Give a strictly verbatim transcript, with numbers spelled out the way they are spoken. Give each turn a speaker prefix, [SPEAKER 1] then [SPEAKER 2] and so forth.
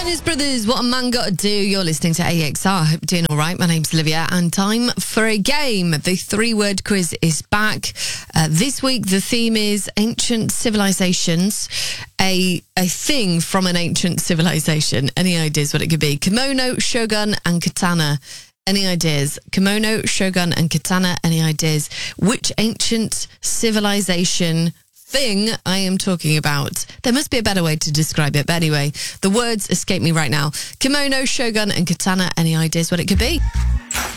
[SPEAKER 1] Jonas Brothers, What a Man Gotta Do. You're listening to A X R. Hope you're doing all right. My name's Olivia, and time for a game. The three-word quiz is back. Uh, this week, the theme is ancient civilizations. A a thing from an ancient civilization. Any ideas what it could be? Kimono, shogun, and katana. Any ideas? Kimono, shogun, and katana. Any ideas? Which ancient civilization thing I am talking about? There must be a better way to describe it, but anyway, the words escape me right now. Kimono, shogun, and katana. Any ideas what it could be?